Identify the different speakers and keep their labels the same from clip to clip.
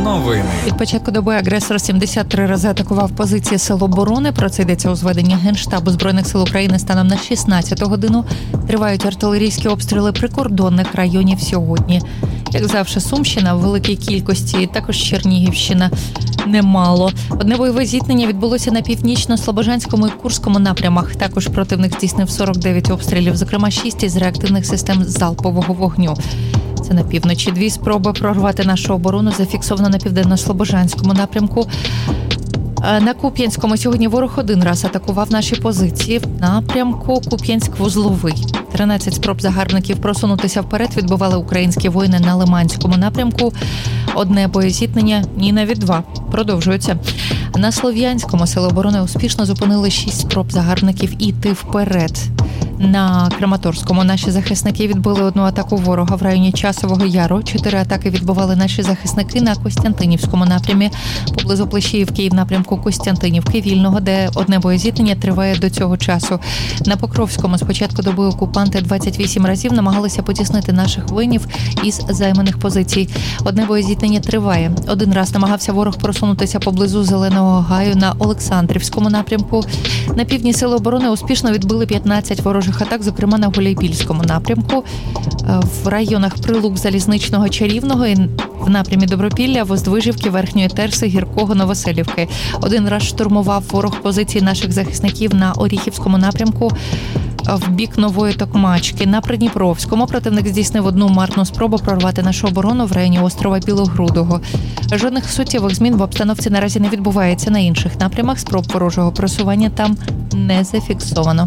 Speaker 1: Новини.
Speaker 2: Від початку доби агресор 73 рази атакував позиції сил оборони. Про це йдеться у зведенні Генштабу Збройних сил України станом на 16-ту годину. Тривають артилерійські обстріли прикордонних районів сьогодні. Як завжди, Сумщина в великій кількості, також Чернігівщина немало. Одне бойове зіткнення відбулося на північно-слобожанському і Курському напрямах. Також противник здійснив 49 обстрілів, зокрема 6 із реактивних систем залпового вогню. Це на півночі. 2 спроби прорвати нашу оборону зафіксовано на південно-слобожанському напрямку. На Куп'янському сьогодні ворог 1 раз атакував наші позиції в напрямку Куп'янськ-Вузловий. 13 спроб загарбників просунутися вперед відбивали українські воїни на Лиманському напрямку. Одне боєзіткнення, ні, навіть 2. Продовжується. На Слов'янському сили оборони успішно зупинили 6 спроб загарбників іти вперед. На Краматорському наші захисники відбили 1 атаку ворога в районі Часового Яру. 4 атаки відбивали наші захисники на Костянтинівському напрямі. Поблизу Плещіївки і в напрямку Костянтинівки Вільного, де одне боєзіткнення триває до цього часу. На Покровському з початку доби окупанти 28 разів намагалися потіснити наших воїнів із займаних позицій. Одне боєзіткнення триває. 1 раз намагався ворог просунутися поблизу Зеленого Гаю на Олександрівському напрямку. На півдні сили оборони успішно відбили 15 ворожих атак, зокрема на Гуляйпільському напрямку, в районах Прилук, Залізничного, Чарівного і в напрямі Добропілля, Воздвижівки, Верхньої Терси, Гіркого, Новоселівки. 1 раз штурмував ворог позиції наших захисників на Оріхівському напрямку в бік Нової Токмачки. На Придніпровському противник здійснив 1 марну спробу прорвати нашу оборону в районі острова Білогрудого. Жодних суттєвих змін в обстановці наразі не відбувається. На інших напрямах спроб ворожого просування там не зафіксовано.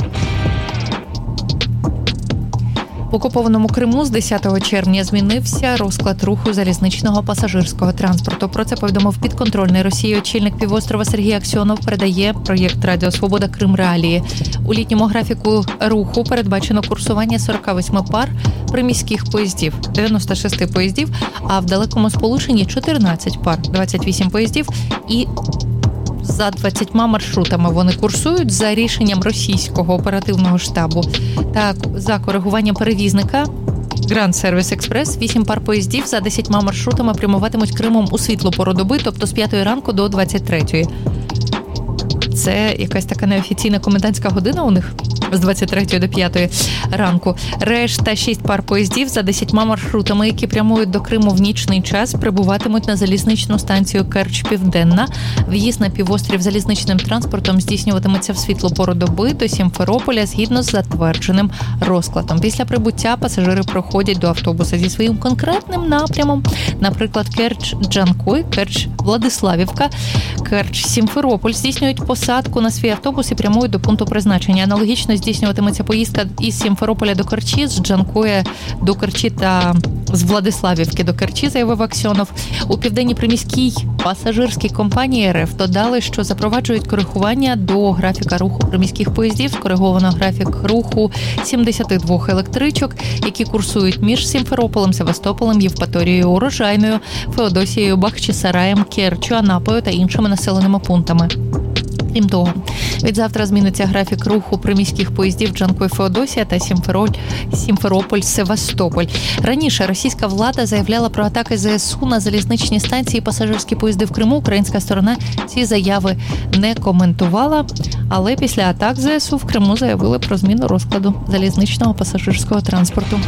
Speaker 2: В окупованому Криму з 10 червня змінився розклад руху залізничного пасажирського транспорту. Про це повідомив підконтрольний Росії очільник півострова Сергій Аксьонов, передає проєкт «Радіо Свобода. Крим. Реалії». У літньому графіку руху передбачено курсування 48 пар приміських поїздів, 96 поїздів, а в далекому сполученні 14 пар, 28 поїздів і за 20 маршрутами вони курсують за рішенням російського оперативного штабу. Так, за коригуванням перевізника Grand Service Express 8 пар поїздів за 10 маршрутами прямуватимуть Кримом у світлу пору доби, тобто з 5 ранку до 23. Це якась така неофіційна комендантська година у них з 23 до 5 ранку. Решта 6 пар поїздів за 10 маршрутами, які прямують до Криму в нічний час, прибуватимуть на залізничну станцію Керч-Південна. В'їзд на півострів залізничним транспортом здійснюватиметься в світлу пору доби до Сімферополя згідно з затвердженим розкладом. Після прибуття пасажири проходять до автобуса зі своїм конкретним напрямом, наприклад, Керч-Джанкой, Керч-Владиславівка, Керч-Сімферополь, здійснюють посадку на свій автобус і прямують до пункту призначення. Аналогічно здійснюватиметься поїздка із Сімферополя до Керчі, з Джанкоя до Керчі та з Владиславівки до Керчі, заявив Аксьонов. У південній приміській пасажирській компанії РФ додали, що запроваджують коригування до графіка руху приміських поїздів. Скориговано графік руху 72 електричок, які курсують між Сімферополем, Севастополем, Євпаторією, Урожайною, Феодосією, Бахчисараєм, Керчю, Анапою та іншими населеними пунктами. Крім того, від завтра зміниться графік руху приміських поїздів Джанкой-Феодосія та Сімферополь-Севастополь. Раніше російська влада заявляла про атаки ЗСУ на залізничні станції і пасажирські поїзди в Криму. Українська сторона ці заяви не коментувала, але після атак ЗСУ в Криму заявили про зміну розкладу залізничного пасажирського транспорту.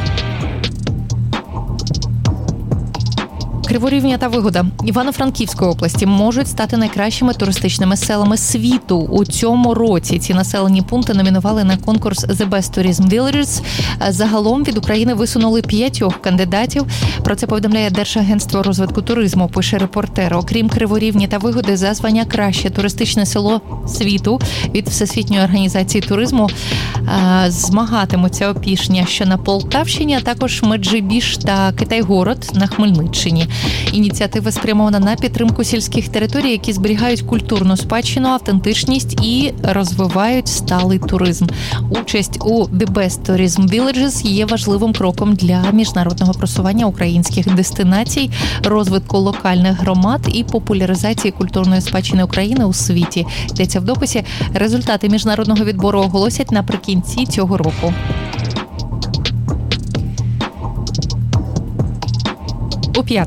Speaker 2: Криворівня та Вигода Івано-Франківської області можуть стати найкращими туристичними селами світу. У цьому році ці населені пункти номінували на конкурс The Best Tourism Villages. Загалом від України висунули 5 кандидатів. Про це повідомляє Держагентство розвитку туризму, пише репортер. Окрім Криворівні та Вигоди, за звання «Краще туристичне село світу» від Всесвітньої організації туризму змагатимуться Опішня, що на Полтавщині, а також Меджибіж та Китай-город на Хмельниччині. Ініціатива спрямована на підтримку сільських територій, які зберігають культурну спадщину, автентичність і розвивають сталий туризм. Участь у The Best Tourism Villages є важливим кроком для міжнародного просування українських дестинацій, розвитку локальних громад і популяризації культурної спадщини України у світі. Йдеться в дописі. Результати міжнародного відбору оголосять наприкінці цього року. У п'ятницю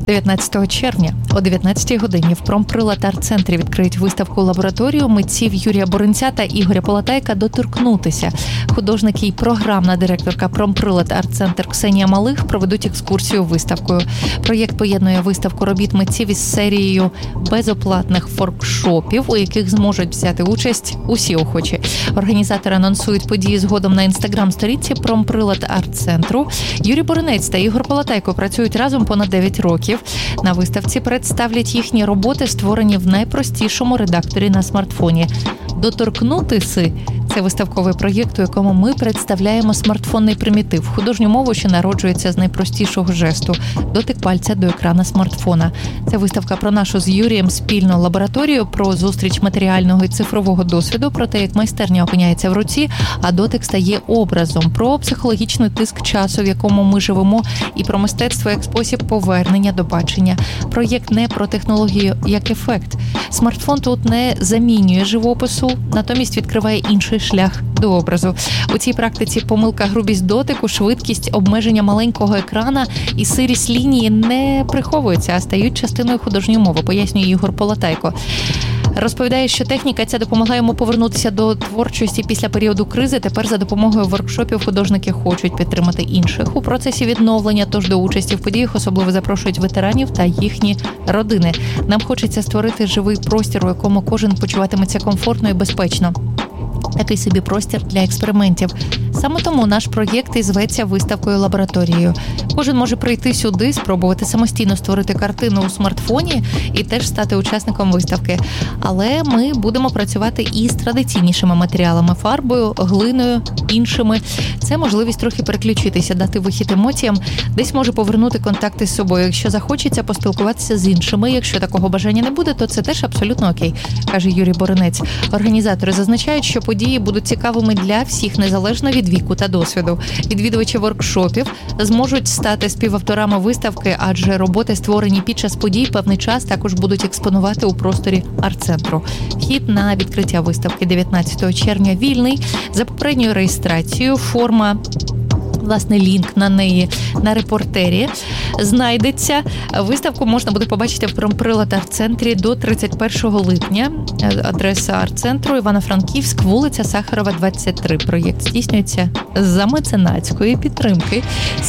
Speaker 2: 19 червня о 19 годині в Промприлад арт-центрі відкриють виставку лабораторію митців Юрія Боринця та Ігоря Полатайка «Доторкнутися». Художники і програмна директорка Промприлад арт-центр Ксенія Малих проведуть екскурсію виставкою. Проєкт поєднує виставку робіт митців із серією безоплатних воркшопів, у яких зможуть взяти участь усі охочі. Організатори анонсують події згодом на інстаграм-сторінці Промприлад арт-центру. Юрій Боринець та Ігор Полатайко працюють разом понад 9 років. На виставці представлять їхні роботи, створені в найпростішому редакторі на смартфоні. «Доторкнутися» – це виставковий проєкт, у якому ми представляємо смартфонний примітив, художню мову, що народжується з найпростішого жесту – дотик пальця до екрана смартфона. Це виставка про нашу з Юрієм спільну лабораторію, про зустріч матеріального і цифрового досвіду, про те, як майстерня опиняється в руці, а дотик стає образом, про психологічний тиск часу, в якому ми живемо, і про мистецтво як спосіб повернення до бачення. Проєкт не про технологію як ефект. Смартфон тут не замінює живопису, натомість відкриває інший шлях до образу. У цій практиці помилка, грубість дотику, швидкість, обмеження маленького екрана і сирість лінії не приховуються, а стають частиною художньої мови, пояснює Ігор Полатайко. Розповідає, що техніка ця допомогла йому повернутися до творчості після періоду кризи. Тепер за допомогою воркшопів художники хочуть підтримати інших у процесі відновлення, тож до участі в подіях особливо запрошують ветеранів та їхні родини. Нам хочеться створити живий простір, у якому кожен почуватиметься комфортно і безпечно. Такий собі простір для експериментів. Саме тому наш проєкт і зветься виставкою-лабораторією. Кожен може прийти сюди, спробувати самостійно створити картину у смартфоні і теж стати учасником виставки. Але ми будемо працювати і з традиційнішими матеріалами – фарбою, глиною, іншими. Це можливість трохи переключитися, дати вихід емоціям, десь може повернути контакти з собою. Якщо захочеться поспілкуватися з іншими, якщо такого бажання не буде, то це теж абсолютно окей, каже Юрій Боринець. Організатори зазначають, що події будуть цікавими для всіх, незалежно від віку та досвіду. Відвідувачі воркшопів зможуть стати співавторами виставки, адже роботи, створені під час подій, певний час також будуть експонувати у просторі арт-центру. Вхід на відкриття виставки 19 червня вільний. За попередньою реєстрацією форма, власне, лінк на неї на репортері знайдеться. Виставку можна буде побачити в Промприлад арт-центрі до 31 липня. Адреса арт-центру Івано-Франківськ, вулиця Сахарова, 23. Проєкт здійснюється за меценатської підтримки.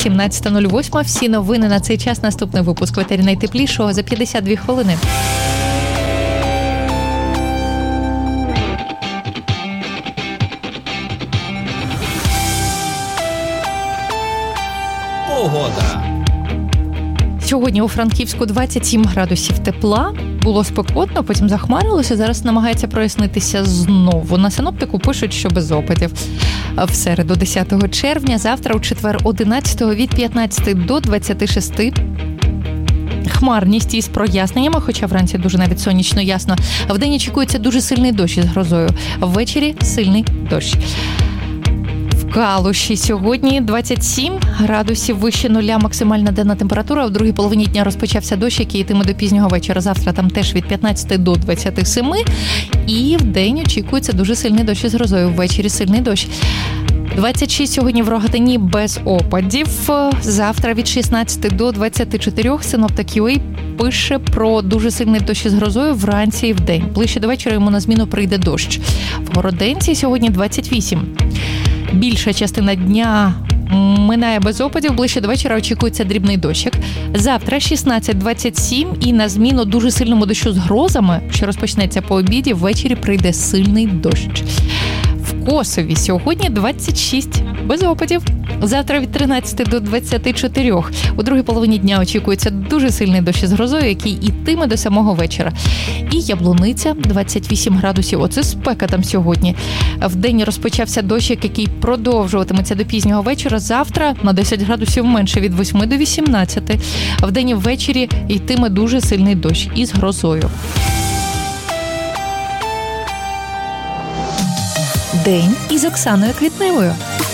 Speaker 2: 17:08. Всі новини на цей час. Наступний випуск «Ветері найтеплішого» за 52 хвилини.
Speaker 1: Погода.
Speaker 2: Сьогодні у Франківську 27 градусів тепла. Було спекотно, потім захмарилося, зараз намагається прояснитися знову. На синоптику пишуть, що без опадів. В середу 10 червня, завтра у четвер 11 від 15 до 26. Хмарність із проясненнями, хоча вранці дуже навіть сонячно ясно. Вдень очікується дуже сильний дощ із грозою. Ввечері сильний дощ. Калуші сьогодні 27 градусів вище нуля максимальна денна температура. В другій половині дня розпочався дощ, який йтиме до пізнього вечора. Завтра там теж від 15 до 27. І в день очікується дуже сильний дощ із грозою. Ввечері сильний дощ. 26 сьогодні в Рогатині без опадів. Завтра від 16 до 24. Синоптик UA пише про дуже сильний дощ із грозою вранці і вдень. Ближче до вечора йому на зміну прийде дощ. В Городенці сьогодні 28. Більша частина дня минає без опадів, ближче до вечора очікується дрібний дощик. Завтра 16-27 і на зміну дуже сильному дощу з грозами, що розпочнеться по обіді, ввечері прийде сильний дощ. В Косові сьогодні 26, без опадів. Завтра від 13 до 24. У другій половині дня очікується дуже сильний дощ із грозою, який ітиме до самого вечора. І Яблуниця 28 градусів. Оце спека там сьогодні. Вдень розпочався дощик, який продовжуватиметься до пізнього вечора. Завтра на 10 градусів менше, від 8 до 18. Вдень і ввечері йтиме дуже сильний дощ із грозою. День із Оксаною Квітневою.